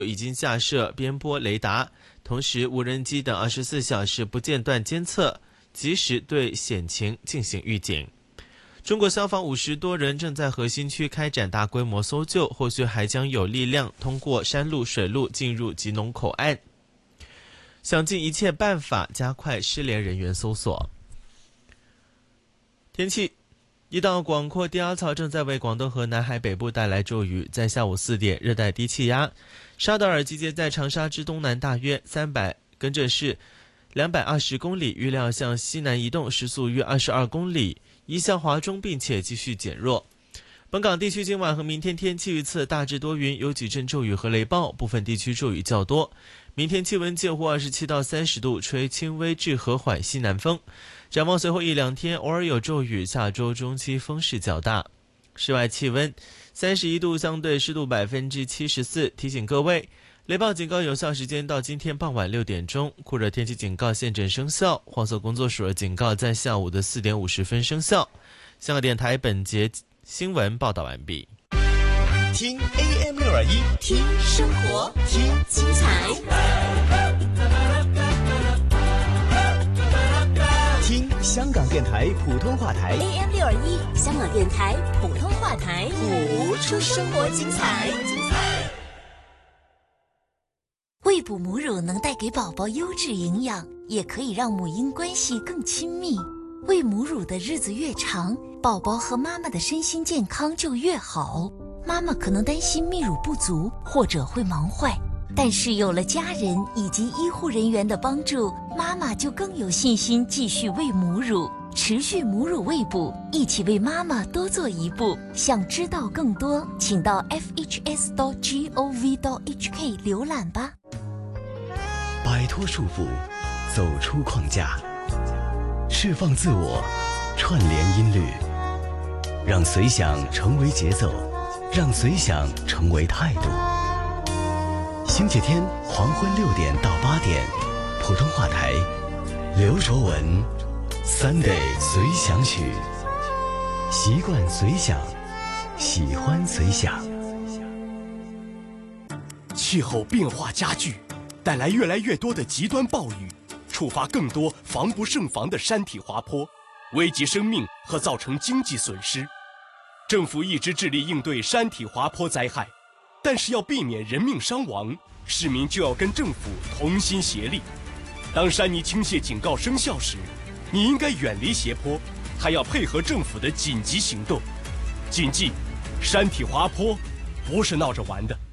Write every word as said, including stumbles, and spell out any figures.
已经下设边波雷达，同时无人机等二十四小时不间断监测，及时对险情进行预警。中国消防五十多人正在核心区开展大规模搜救，后续还将有力量通过山路、水路进入吉隆口岸，想尽一切办法加快失联人员搜索。天气，一道广阔低压槽正在为广东和南海北部带来骤雨。在下午四点，热带低气压沙德尔集结在长沙之东南大约三百，跟着是两百二十公里，预料向西南移动，时速约二十二公里，移向华中，并且继续减弱。本港地区今晚和明天天气预测大致多云，有几阵骤雨和雷暴，部分地区骤雨较多。明天气温介乎二十七到三十度，吹轻微至和缓西南风。展望随后一两天偶尔有骤雨，下周中期风势较大。室外气温三十一度，相对湿度百分之七十四。提醒各位，雷暴警告有效时间到今天傍晚六点钟，酷热天气警告现正生效，黄色工作署的警告在下午的四点五十分生效。香港电台本节新闻报道完毕。 听 A M 六二一， 听生活，听精彩， 听香港电台普通话台 A M 六二一，香港电台普通话台， 谱出生活精彩。 喂哺母乳能带给宝宝优质营养，也可以让母婴关系更亲密。喂母乳的日子越长，宝宝和妈妈的身心健康就越好。妈妈可能担心泌乳不足，或者会忙坏，但是有了家人以及医护人员的帮助，妈妈就更有信心继续喂母乳，持续母乳喂哺，一起为妈妈多做一步。想知道更多，请到 f h s dot gov dot h k 浏览吧。 摆脱束缚，走出框架，释放自我，串联音律，让随想成为节奏，让随想成为态度。星期天黄昏六点到八点，普通话台，刘卓文 Sunday 随想曲，习惯随想，喜欢随想。气候变化加剧，带来越来越多的极端暴雨，触发更多防不胜防的山体滑坡，危及生命和造成经济损失。政府一直致力应对山体滑坡灾害，但是要避免人命伤亡，市民就要跟政府同心协力。当山泥倾泻警告生效时，你应该远离斜坡，还要配合政府的紧急行动。谨记，山体滑坡不是闹着玩的。